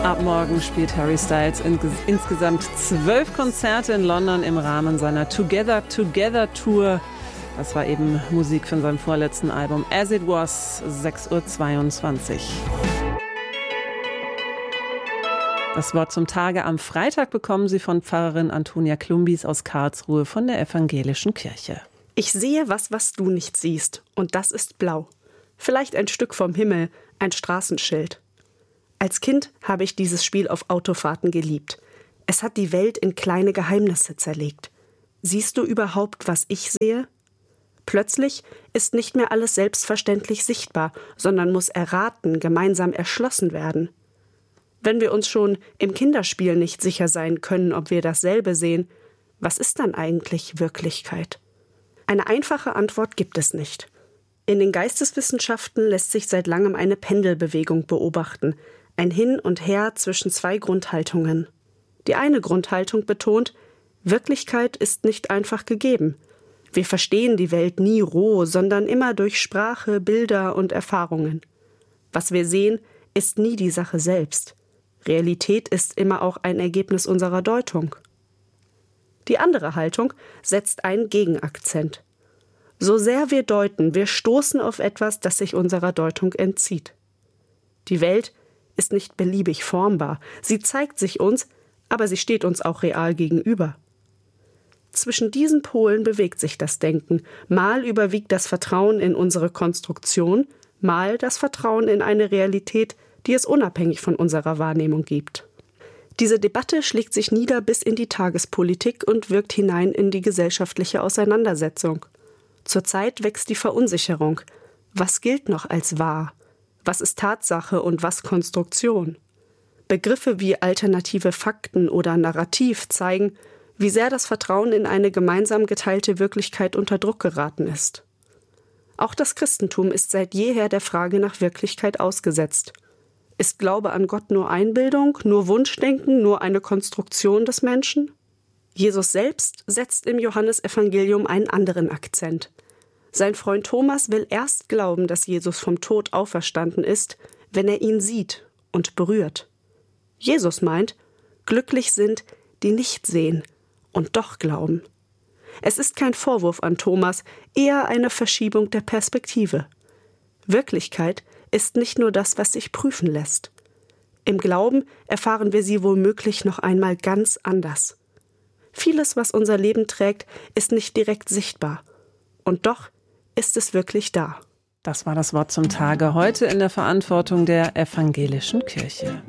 Ab morgen spielt Harry Styles insgesamt 12 Konzerte in London im Rahmen seiner Together Tour. Das war eben Musik von seinem vorletzten Album As It Was, 6:22 Uhr. Das Wort zum Tage am Freitag bekommen Sie von Pfarrerin Antonia Klumbis aus Karlsruhe von der Evangelischen Kirche. Ich sehe was du nicht siehst, und das ist blau. Vielleicht ein Stück vom Himmel, ein Straßenschild. Als Kind habe ich dieses Spiel auf Autofahrten geliebt. Es hat die Welt in kleine Geheimnisse zerlegt. Siehst du überhaupt, was ich sehe? Plötzlich ist nicht mehr alles selbstverständlich sichtbar, sondern muss erraten, gemeinsam erschlossen werden. Wenn wir uns schon im Kinderspiel nicht sicher sein können, ob wir dasselbe sehen, was ist dann eigentlich Wirklichkeit? Eine einfache Antwort gibt es nicht. In den Geisteswissenschaften lässt sich seit langem eine Pendelbewegung beobachten, ein Hin und Her zwischen zwei Grundhaltungen. Die eine Grundhaltung betont, Wirklichkeit ist nicht einfach gegeben. Wir verstehen die Welt nie roh, sondern immer durch Sprache, Bilder und Erfahrungen. Was wir sehen, ist nie die Sache selbst. Realität ist immer auch ein Ergebnis unserer Deutung. Die andere Haltung setzt einen Gegenakzent. So sehr wir deuten, wir stoßen auf etwas, das sich unserer Deutung entzieht. Die Welt ist nicht beliebig formbar. Sie zeigt sich uns, aber sie steht uns auch real gegenüber. Zwischen diesen Polen bewegt sich das Denken. Mal überwiegt das Vertrauen in unsere Konstruktion, mal das Vertrauen in eine Realität, die es unabhängig von unserer Wahrnehmung gibt. Diese Debatte schlägt sich nieder bis in die Tagespolitik und wirkt hinein in die gesellschaftliche Auseinandersetzung. Zurzeit wächst die Verunsicherung. Was gilt noch als wahr? Was ist Tatsache und was Konstruktion? Begriffe wie alternative Fakten oder Narrativ zeigen, wie sehr das Vertrauen in eine gemeinsam geteilte Wirklichkeit unter Druck geraten ist. Auch das Christentum ist seit jeher der Frage nach Wirklichkeit ausgesetzt. Ist Glaube an Gott nur Einbildung, nur Wunschdenken, nur eine Konstruktion des Menschen? Jesus selbst setzt im Johannesevangelium einen anderen Akzent. Sein Freund Thomas will erst glauben, dass Jesus vom Tod auferstanden ist, wenn er ihn sieht und berührt. Jesus meint, glücklich sind, die nicht sehen und doch glauben. Es ist kein Vorwurf an Thomas, eher eine Verschiebung der Perspektive. Wirklichkeit ist nicht nur das, was sich prüfen lässt. Im Glauben erfahren wir sie womöglich noch einmal ganz anders. Vieles, was unser Leben trägt, ist nicht direkt sichtbar. Und doch ist es wirklich da. Das war das Wort zum Tage, heute in der Verantwortung der Evangelischen Kirche.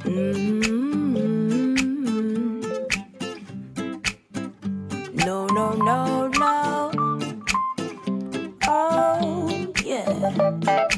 No, no, no, no. Oh, yeah.